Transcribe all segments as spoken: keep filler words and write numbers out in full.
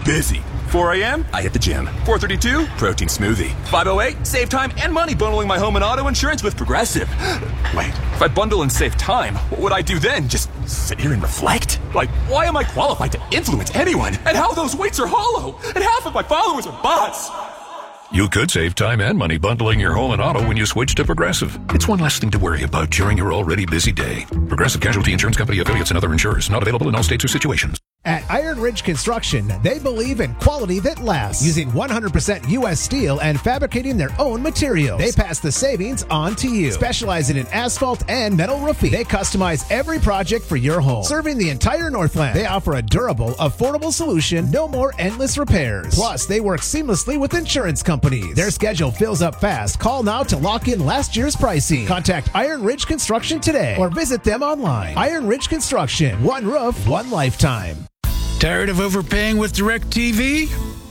busy. four a.m., I hit the gym. four thirty-two, protein smoothie. five oh eight, save time and money bundling my home and auto insurance with Progressive. Wait, if I bundle and save time, what would I do then? Just sit here and reflect? Like, why am I qualified to influence anyone? And how those weights are hollow? And half of my followers are bots? You could save time and money bundling your home and auto when you switch to Progressive. It's one less thing to worry about during your already busy day. Progressive Casualty Insurance Company affiliates and other insurers. Not available in all states or situations. At Iron Ridge Construction, they believe in quality that lasts, using one hundred percent U S steel and fabricating their own materials. They pass the savings on to you. Specializing in asphalt and metal roofing, they customize every project for your home. Serving the entire Northland, they offer a durable, affordable solution, no more endless repairs. Plus, they work seamlessly with insurance companies. Their schedule fills up fast. Call now to lock in last year's pricing. Contact Iron Ridge Construction today or visit them online. Iron Ridge Construction, one roof, one lifetime. Tired of overpaying with DirecTV?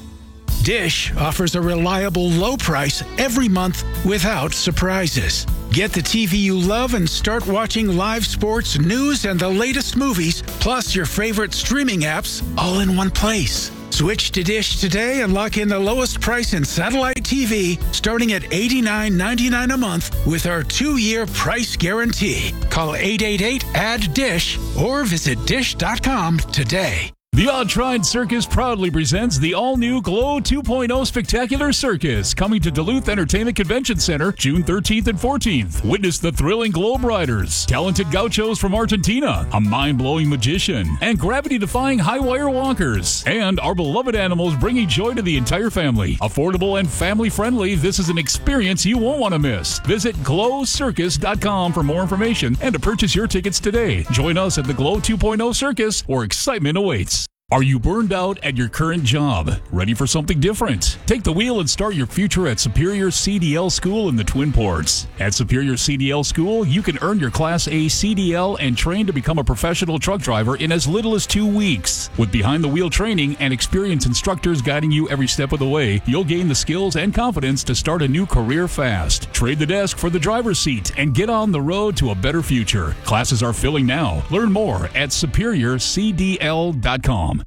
Dish offers a reliable low price every month without surprises. Get the T V you love and start watching live sports, news, and the latest movies, plus your favorite streaming apps, all in one place. Switch to Dish today and lock in the lowest price in satellite T V, starting at eighty-nine ninety-nine a month with our two-year price guarantee. Call eight eight eight, A D D D I S H or visit dish dot com today. The Odd-Tried Circus proudly presents the all-new Glow two point oh Spectacular Circus, coming to Duluth Entertainment Convention Center June thirteenth and fourteenth. Witness the thrilling Globe Riders, talented gauchos from Argentina, a mind-blowing magician, and gravity-defying high-wire walkers. And our beloved animals bringing joy to the entire family. Affordable and family-friendly, this is an experience you won't want to miss. Visit glow circus dot com for more information and to purchase your tickets today. Join us at the Glow two point oh Circus, where excitement awaits. Are you burned out at your current job? Ready for something different? Take the wheel and start your future at Superior C D L School in the Twin Ports. At Superior C D L School, you can earn your Class A C D L and train to become a professional truck driver in as little as two weeks. With behind-the-wheel training and experienced instructors guiding you every step of the way, you'll gain the skills and confidence to start a new career fast. Trade the desk for the driver's seat and get on the road to a better future. Classes are filling now. Learn more at superior c d l dot com.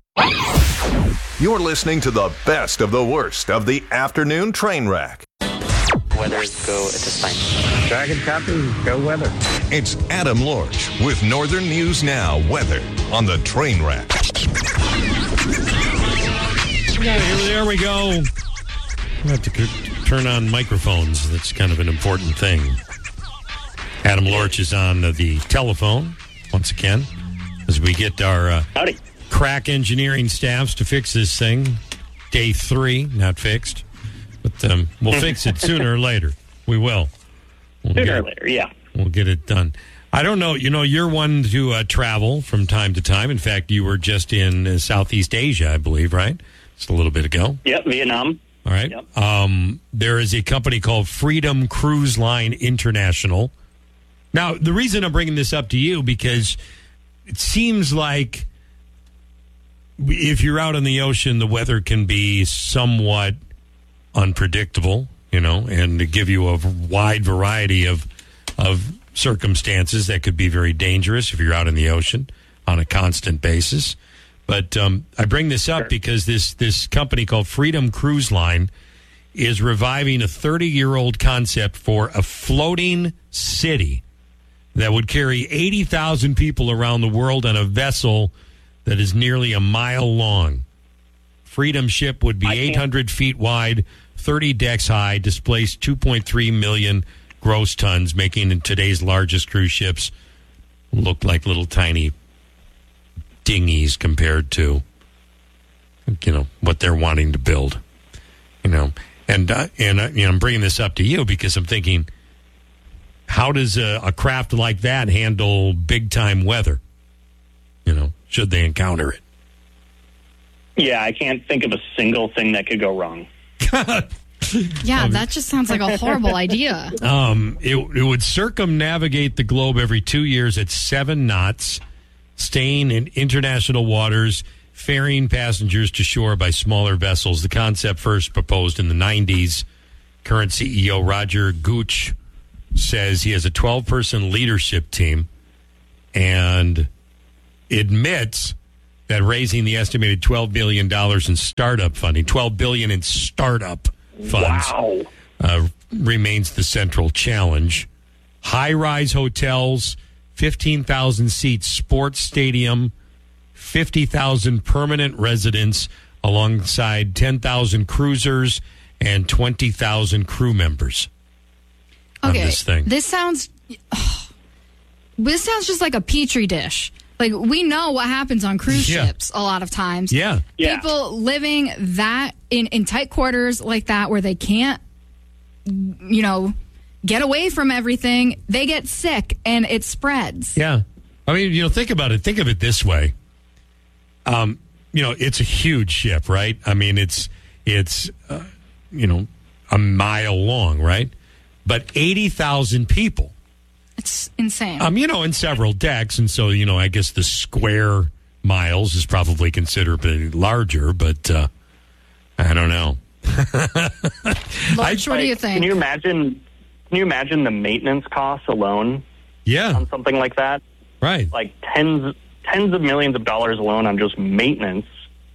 You're listening to the best of the worst of the afternoon train wreck. Weather go at this time. Dragon copy, go weather. It's Adam Lorch with Northern News Now weather on the train wreck. Yeah, here, there we go. I have to turn on microphones. That's kind of an important thing. Adam Lorch is on the telephone once again as we get our uh, Howdy. crack engineering staffs to fix this thing. Day three, not fixed. But um, we'll fix it sooner or later. We will. We'll Sooner get, or later, yeah. We'll get it done. I don't know. You know, you're one to uh, travel from time to time. In fact, you were just in uh, Southeast Asia, I believe, right? Just a little bit ago. Yep, Vietnam. All right. Yep. Um, there is a company called Freedom Cruise Line International. Now, the reason I'm bringing this up to you, because it seems like if you're out in the ocean, the weather can be somewhat unpredictable, you know, and to give you a wide variety of of circumstances that could be very dangerous if you're out in the ocean on a constant basis. But um, I bring this up because this this company called Freedom Cruise Line is reviving a thirty-year-old concept for a floating city that would carry eighty thousand people around the world on a vessel that is nearly a mile long. Freedom ship would be eight hundred feet wide, thirty decks high, displace two point three million gross tons, making today's largest cruise ships look like little tiny dinghies compared to, you know, what they're wanting to build. You know, and uh, and uh, you know, I'm bringing this up to you because I'm thinking, how does a, a craft like that handle big time weather? You know, should they encounter it? Yeah, I can't think of a single thing that could go wrong. Yeah, that just sounds like a horrible idea. Um, it, it would circumnavigate the globe every two years at seven knots, staying in international waters, ferrying passengers to shore by smaller vessels. The concept first proposed in the nineties. Current C E O Roger Gooch says he has a twelve-person leadership team and admits that raising the estimated twelve billion dollars in startup funding, twelve billion dollars in startup funds, Wow. uh, remains the central challenge. High-rise hotels, fifteen thousand seat sports stadium, fifty thousand permanent residents alongside ten thousand cruisers and twenty thousand crew members on Okay, this thing. this sounds. Oh, this sounds just like a petri dish. Like, we know what happens on cruise Yeah. ships a lot of times. Yeah. Yeah. People living that in, in tight quarters like that where they can't, you know, get away from everything, they get sick and it spreads. Yeah. I mean, you know, think about it. Think of it this way. Um, you know, it's a huge ship, right? I mean, it's, it's uh, you know, a mile long, right? But eighty thousand people. It's insane. Um, you know, in several decks. And so, you know, I guess the square miles is probably considerably larger, but uh, I don't know. Lodge, what do you think? Can you imagine? Can you imagine the maintenance costs alone Yeah. on something like that? Right. Like tens, tens of millions of dollars alone on just maintenance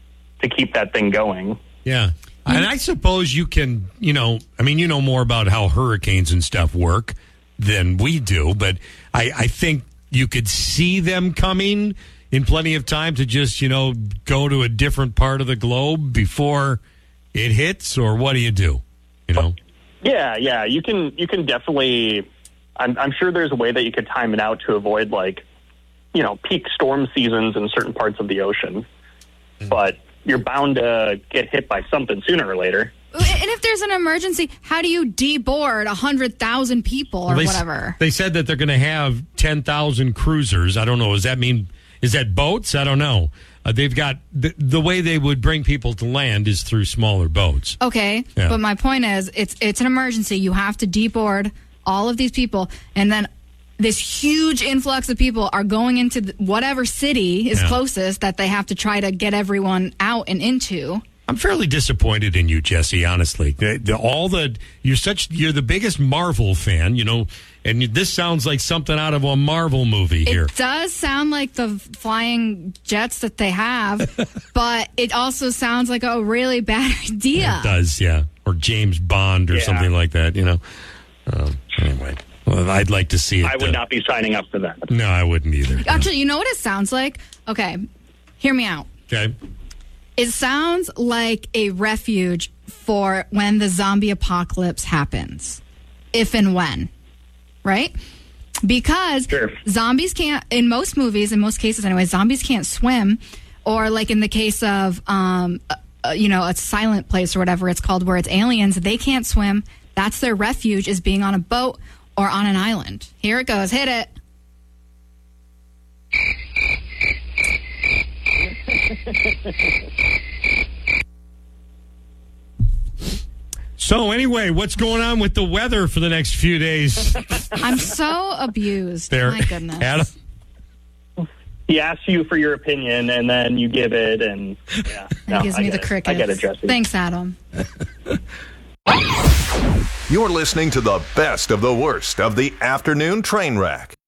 to keep that thing going. Yeah. And I suppose you can, you know, I mean, you know more about how hurricanes and stuff work than we do, but I, I think you could see them coming in plenty of time to just, you know, go to a different part of the globe before it hits, or what do you do? You know? Yeah, yeah, you can you can definitely. I'm, I'm sure there's a way that you could time it out to avoid, like, you know, peak storm seasons in certain parts of the ocean. But you're bound to get hit by something sooner or later. And if there's an emergency, how do you deboard one hundred thousand people or Well, they, whatever? They said that they're going to have ten thousand cruisers. I don't know. Does that mean, is that boats? I don't know. Uh, they've got, the, the way they would bring people to land is through smaller boats. Okay, Yeah. but my point is, it's it's an emergency. You have to deboard all of these people, and then this huge influx of people are going into the, whatever city is Yeah. closest that they have to try to get everyone out and into. I'm fairly disappointed in you, Jesse, honestly. The, the, all the, you're such, you're the biggest Marvel fan, you know, and this sounds like something out of a Marvel movie here. It does sound like the flying jets that they have, but it also sounds like a really bad idea. It does, yeah. Or James Bond or Yeah. something like that, you know. Um, anyway, well, I'd like to see it. I would uh, not be signing up for that. No, I wouldn't either. Actually, you know what it sounds like? Okay, hear me out. Okay. It sounds like a refuge for when the zombie apocalypse happens, if and when, right? Because Sure. zombies can't, in most movies, in most cases anyway, zombies can't swim, or like in the case of, um, uh, you know, a silent place or whatever it's called, where it's aliens, they can't swim. That's their refuge, is being on a boat or on an island. Here it goes. Hit it. So anyway, what's going on with the weather for the next few days? I'm so abused. There, My goodness. Adam? He asks you for your opinion, and then you give it, and yeah, He no, gives I me get the it. crickets. I get it, Jesse. Thanks, Adam. You're listening to the best of the worst of the afternoon train wreck.